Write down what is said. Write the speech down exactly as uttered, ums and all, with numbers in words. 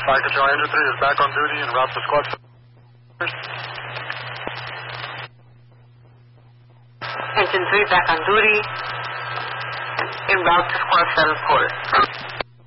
Fire Control Engine three is back on duty and route to squad. Engine three back on duty en route to squad seven quarters.